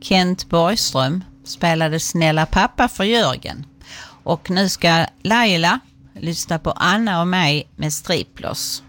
Kent Borgström spelade snälla pappa för Jörgen. Och nu ska Laila lyssna på Anna och mig med Stripploss.